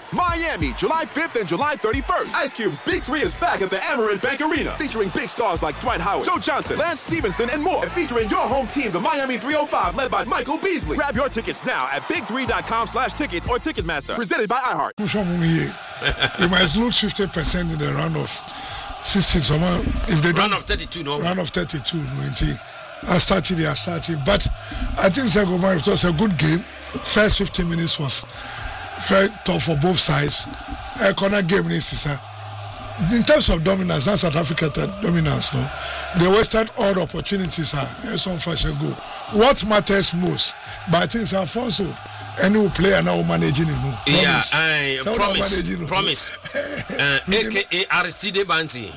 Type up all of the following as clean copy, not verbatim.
Miami, July 5th and July 31st. Ice Cube's Big 3 is back at the Amerant Bank Arena, featuring big stars like Dwight Howard, Joe Johnson, Lance Stevenson, and more. And featuring your home team, the Miami 305, led by Michael Beasley. Grab your tickets now at big3.com/tickets or Ticketmaster. Presented by iHeart. We might lose 50% in the round of 16. If they round of 32, no. Round of 32, no. They are starting. But I think it was a good game. First 15 minutes was very tough for both sides. A corner game in terms of dominance, that's South Africa dominance, no. They wasted all the opportunities. Some fashion go. What matters most? But I think Alfonso, any player now managing, promise. AKA Aristide Bansi.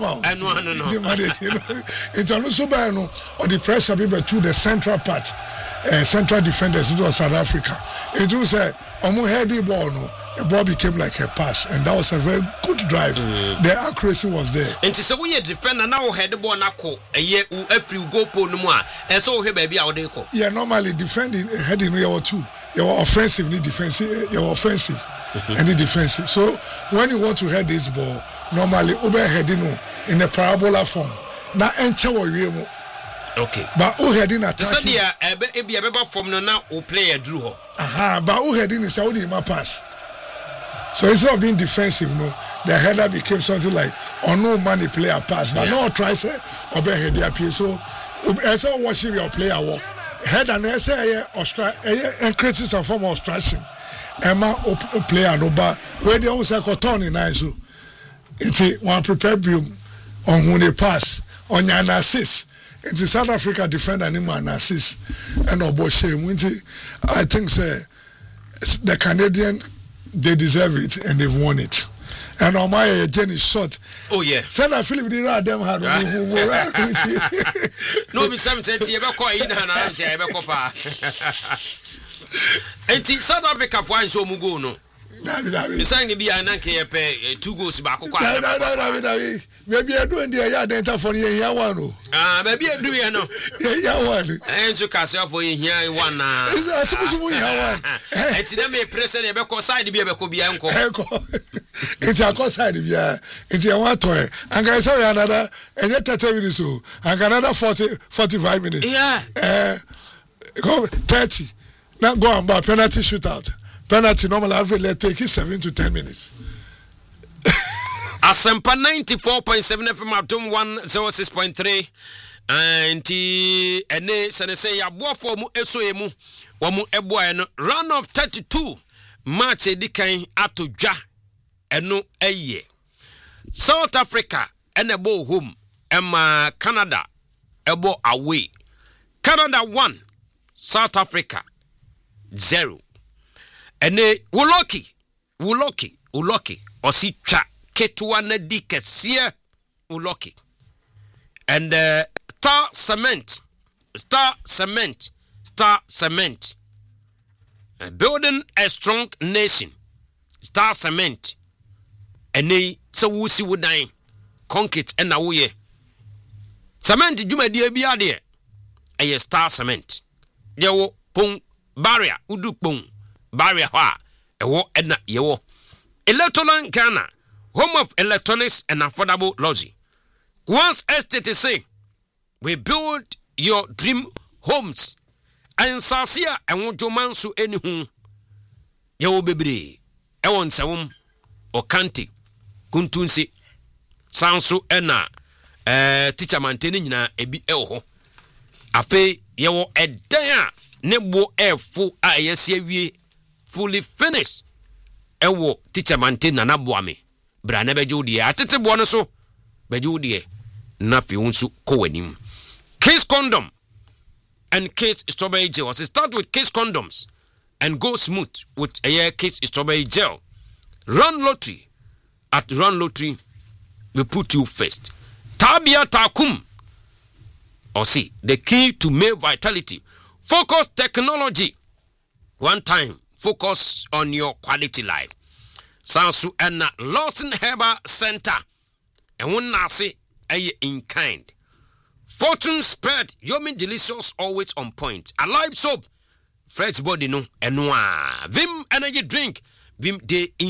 It's also or the pressure people to the central part, central defenders into South Africa. It was a heady ball, no. The ball became like a pass, and that was a very good drive. The accuracy was there. And so we a defender now head the ball nako a year if you go po no more, and so he baby out there. Yeah, normally defending heading you are two. You are offensive, need defensive. You are offensive, and the defensive. So when you want to head this ball, normally over heading in a parabola form. Now enter you. Okay. But who heading attack? So there, be a form now who play a drew. But who heading is how my pass. So instead of being defensive, the header became something like no money player pass. But no try say or be header appeal. So as I watching your player walk, head and say and create some form of obstruction. Emma player no but where they also turn in nine so it's one prepare view on who they pass on an assist. Into South Africa defender and an assist and I think the Canadian they deserve it and they've won it. And on my Jenny shot. Oh yeah. Senator Philip did not them had no be some said you ever call in and ever copa. And South Africa for so mugo no. The sang be an anke pay 2 goals back. Maybe I do in the yard enter for here one. Maybe I do you know. Yeah one. And to cast for here one. It's them a president because side be a copy uncle. It's a cost side yeah. It's a one toy. And I saw another and yet 30 minutes so and another 45 minutes. Yeah. 30. Now go on by penalty shootout. Penalty normal average let take it 7 to 10 minutes. Asempa 94.7 FM Atom 106.3 and ene sene say ya boafo mu eso emu wo mu eboa no round of 32 match edikan atodwa eno eye South Africa enebo home ema Canada ebo away Canada 1 South Africa 0 ene Uloki ositwa ketua na di kesiye Uloki and Star Cement building a strong nation. Star Cement ene so wusi wudan concrete na woye cement dwumadi bia de eye Star Cement yewo pon barrier udu pon barrier ha ewo na yewo Electoral Ghana, home of electronics and affordable lodging. Once estate say, we build your dream homes. And Sasia and want to mansu anyhun. Yawo bebre, ewon sawum, or kanti, kuntunsi, sansu ena, teacher manteni na ebi elho. Afe yawo edaya, nebo fu a yesye fully finished. Ewo teacher maintain na boame bra na beje odie atete bo no so beje odie na fi unsu kowanim Kiss Condom and Kiss Strawberry Gel. Start with Kiss Condoms and go smooth with a Kiss Strawberry Gel. Run lottery. At Run Lottery we put you first. Tabia Takum or see the key to male vitality. Focus technology. One time focus on your quality life. Sansu and Lawson Herbal Center. And one nasi aye in kind. Fortune spread, Yomi delicious, always on point. Alive soap, fresh body no, and noir. Vim energy drink, Vim day in.